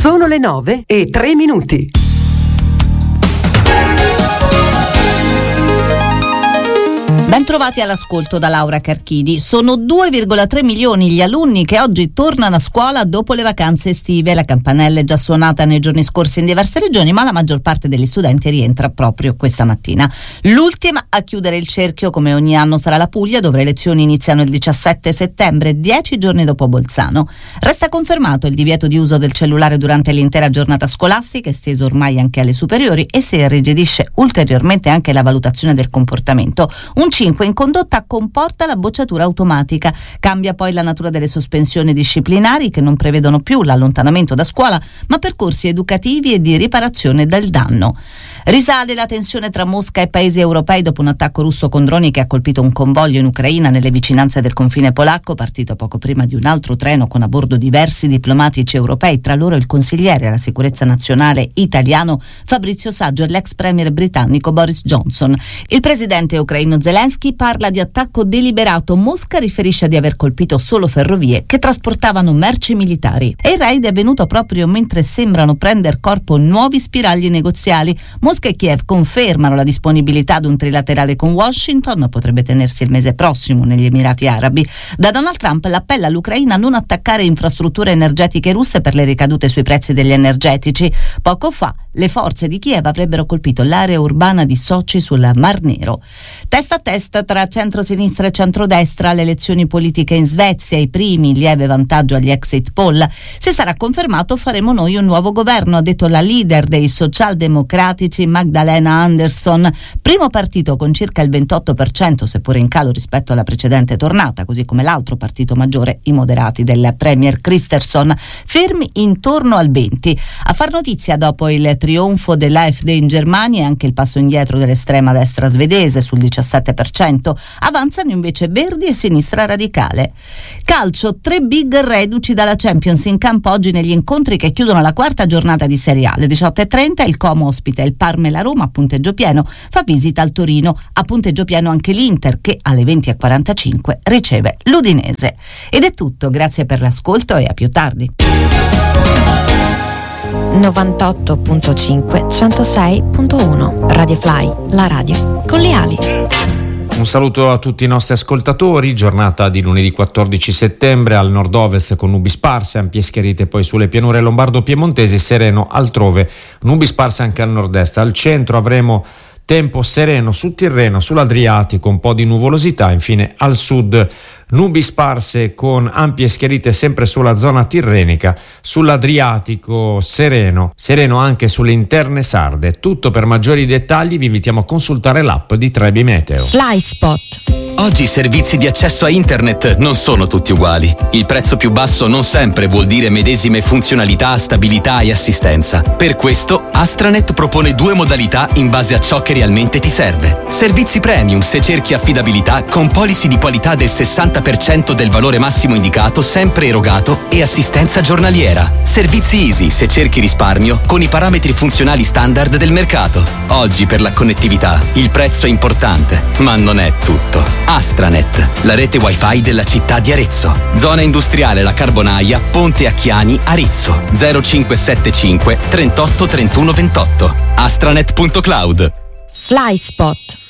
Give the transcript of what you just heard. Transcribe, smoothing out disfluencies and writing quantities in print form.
Sono le 9:03. Bentrovati all'ascolto da Laura Carchidi. Sono 2,3 milioni gli alunni che oggi tornano a scuola dopo le vacanze estive. La campanella è già suonata nei giorni scorsi in diverse regioni, ma la maggior parte degli studenti rientra proprio questa mattina. L'ultima a chiudere il cerchio, come ogni anno, sarà la Puglia, dove le lezioni iniziano il 17 settembre, 10 giorni dopo Bolzano. Resta confermato il divieto di uso del cellulare durante l'intera giornata scolastica, esteso ormai anche alle superiori, e si irrigidisce ulteriormente anche la valutazione del comportamento. Un 5 in condotta comporta la bocciatura automatica. Cambia poi la natura delle sospensioni disciplinari, che non prevedono più l'allontanamento da scuola, ma percorsi educativi e di riparazione del danno. Risale la tensione tra Mosca e paesi europei dopo un attacco russo con droni che ha colpito un convoglio in Ucraina nelle vicinanze del confine polacco, partito poco prima di un altro treno con a bordo diversi diplomatici europei, tra loro il consigliere alla sicurezza nazionale italiano Fabrizio Saggio e l'ex premier britannico Boris Johnson. Il presidente ucraino Zelensky parla di attacco deliberato. Mosca riferisce di aver colpito solo ferrovie che trasportavano merci militari. E il raid è avvenuto proprio mentre sembrano prendere corpo nuovi spiragli negoziali. Mosca e Kiev confermano la disponibilità ad un trilaterale con Washington, potrebbe tenersi il mese prossimo negli Emirati Arabi. Da Donald Trump l'appello all'Ucraina a non attaccare infrastrutture energetiche russe per le ricadute sui prezzi degli energetici. Poco fa le forze di Kiev avrebbero colpito l'area urbana di Sochi sul Mar Nero. Testa a testa tra centro-sinistra e centrodestra alle elezioni politiche in Svezia, i primi in lieve vantaggio agli exit poll. Se sarà confermato faremo noi un nuovo governo, ha detto la leader dei socialdemocratici Magdalena Andersson, primo partito con circa il 28%, seppure in calo rispetto alla precedente tornata, così come l'altro partito maggiore, i moderati del premier Kristersson, fermi intorno al 20%. A far notizia dopo il trionfo dell'AfD in Germania e anche il passo indietro dell'estrema destra svedese sul 17%, avanzano invece Verdi e Sinistra Radicale. Calcio, 3 big reduci dalla Champions in campo oggi negli incontri che chiudono la quarta giornata di Serie A. Alle 18:30 il Como ospita il Parma e la Roma a punteggio pieno, fa visita al Torino. A punteggio pieno anche l'Inter, che alle 20:45 riceve l'Udinese. Ed è tutto, grazie per l'ascolto e a più tardi. 98.5 106.1 Radio Fly, la radio con le ali. Un saluto a tutti i nostri ascoltatori. Giornata di lunedì 14 settembre al nord-ovest con nubi sparse, ampie schiarite poi sulle pianure lombardo-piemontesi, sereno altrove, nubi sparse anche al nord-est. Al centro avremo tempo sereno sul Tirreno, sull'Adriatico un po' di nuvolosità, infine al sud nubi sparse con ampie schiarite sempre sulla zona tirrenica, sull'Adriatico sereno anche sulle interne sarde. Tutto. Per maggiori dettagli vi invitiamo a consultare l'app di Trebi Meteo. FlySpot. Oggi i servizi di accesso a internet non sono tutti uguali. Il prezzo più basso non sempre vuol dire medesime funzionalità, stabilità e assistenza. Per questo Astranet propone 2 modalità in base a ciò che realmente ti serve. Servizi premium se cerchi affidabilità con policy di qualità del 60% del valore massimo indicato sempre erogato e assistenza giornaliera. Servizi easy se cerchi risparmio con i parametri funzionali standard del mercato. Oggi per la connettività il prezzo è importante, ma non è tutto. Astranet, la rete wifi della città di Arezzo. Zona industriale La Carbonaia, Ponte Acchiani, Arezzo. 0575 38 31 28. Astranet.cloud. FlySpot.